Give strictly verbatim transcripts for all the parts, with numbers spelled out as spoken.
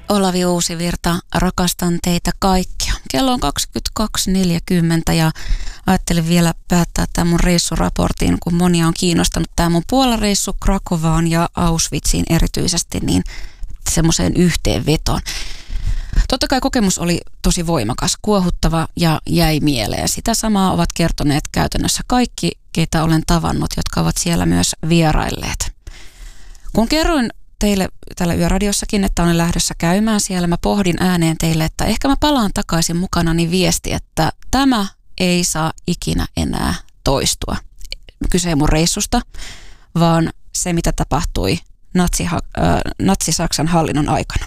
Olavi Uusivirta, rakastan teitä kaikkia. Kello on kaksikymmentäkaksi neljäkymmentä ja ajattelin vielä päättää tämän mun reissuraportin, kun monia on kiinnostanut tämä mun Puola-reissu Krakovaan ja Auschwitziin erityisesti, niin semmoiseen yhteenvetoon. Totta kai kokemus oli tosi voimakas, kuohuttava ja jäi mieleen. Sitä samaa ovat kertoneet käytännössä kaikki, keitä olen tavannut, jotka ovat siellä myös vierailleet. Kun kerroin teille täällä Yöradiossakin, että olen lähdössä käymään siellä, mä pohdin ääneen teille, että ehkä mä palaan takaisin mukanani viesti, että tämä ei saa ikinä enää toistua. Kyse ei mun reissusta, vaan se, mitä tapahtui natsi, äh, natsi-Saksan hallinnon aikana.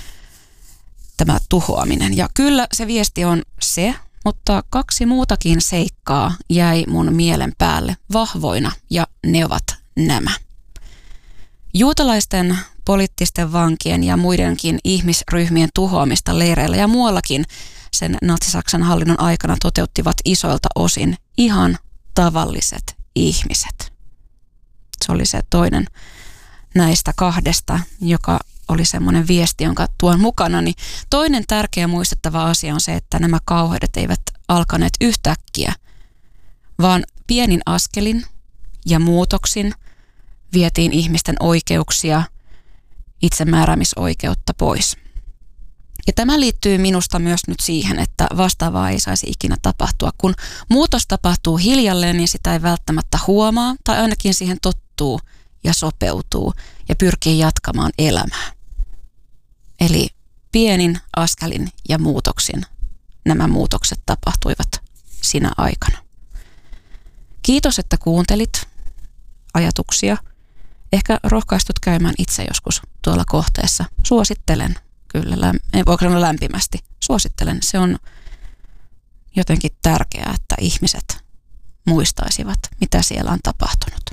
Tämä tuhoaminen. Ja kyllä se viesti on se, mutta kaksi muutakin seikkaa jäi mun mielen päälle vahvoina ja ne ovat nämä. Juutalaisten, poliittisten vankien ja muidenkin ihmisryhmien tuhoamista leireillä ja muuallakin sen natsi-Saksan hallinnon aikana toteuttivat isoilta osin ihan tavalliset ihmiset. Se oli se toinen näistä kahdesta, joka oli semmoinen viesti, jonka tuon mukana. Niin toinen tärkeä muistettava asia on se, että nämä kauheudet eivät alkaneet yhtäkkiä, vaan pienin askelin ja muutoksin vietiin ihmisten oikeuksia, itsemääräämisoikeutta pois. Ja tämä liittyy minusta myös nyt siihen, että vastaavaa ei saisi ikinä tapahtua. Kun muutos tapahtuu hiljalleen, niin sitä ei välttämättä huomaa, tai ainakin siihen tottuu ja sopeutuu ja pyrkii jatkamaan elämää. Eli pienin askelin ja muutoksin nämä muutokset tapahtuivat sinä aikana. Kiitos, että kuuntelit ajatuksia. Ehkä rohkaistut käymään itse joskus tuolla kohteessa. Suosittelen, kyllä, ei voi sanoa lämpimästi. Suosittelen, se on jotenkin tärkeää, että ihmiset muistaisivat, mitä siellä on tapahtunut.